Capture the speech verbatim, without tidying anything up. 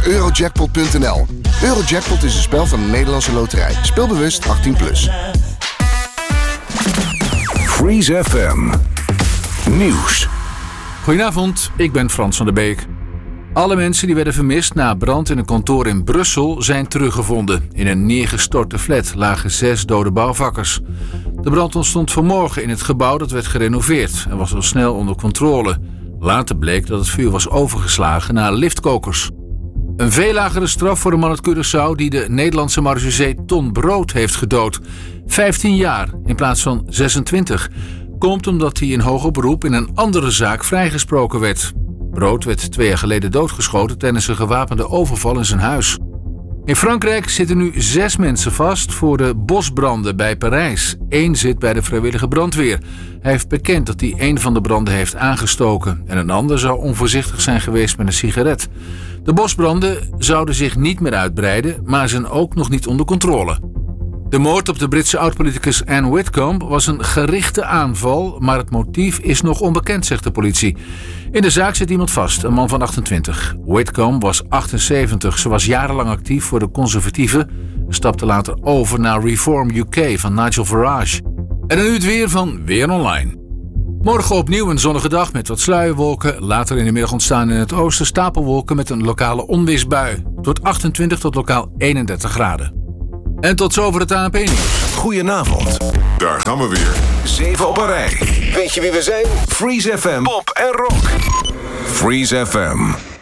eurojackpot punt n l. Eurojackpot is een spel van de Nederlandse Loterij. Speel bewust achttien plus. Freeze F M Nieuws. Goedenavond, ik ben Frans van der Beek. Alle mensen die werden vermist na brand in een kantoor in Brussel zijn teruggevonden. In een neergestorte flat lagen zes dode bouwvakkers. De brand ontstond vanmorgen in het gebouw dat werd gerenoveerd en was al snel onder controle. Later bleek dat het vuur was overgeslagen naar liftkokers. Een veel lagere straf voor een man uit Curaçao die de Nederlandse marechaussee Ton Brood heeft gedood. vijftien jaar in plaats van zesentwintig. Komt omdat hij in hoger beroep in een andere zaak vrijgesproken werd. Brood werd twee jaar geleden doodgeschoten tijdens een gewapende overval in zijn huis. In Frankrijk zitten nu zes mensen vast voor de bosbranden bij Parijs. Eén zit bij de vrijwillige brandweer. Hij heeft bekend dat hij een van de branden heeft aangestoken. En een ander zou onvoorzichtig zijn geweest met een sigaret. De bosbranden zouden zich niet meer uitbreiden, maar zijn ook nog niet onder controle. De moord op de Britse oud-politicus Anne Whitcomb was een gerichte aanval, maar het motief is nog onbekend, zegt de politie. In de zaak zit iemand vast, een man van achtentwintig. Whitcomb was achtenzeventig. Ze was jarenlang actief voor de conservatieven en stapte later over naar Reform U K van Nigel Farage. En dan nu het weer van Weer Online. Morgen opnieuw een zonnige dag met wat sluierwolken. Later in de middag ontstaan in het oosten stapelwolken met een lokale onweersbui. Tot achtentwintig tot lokaal eenendertig graden. En tot zover het A N P-nieuws. Goedenavond. Daar gaan we weer. Zeven op een rij. Weet je wie we zijn? Freeze F M. Pop en rock. Freeze F M.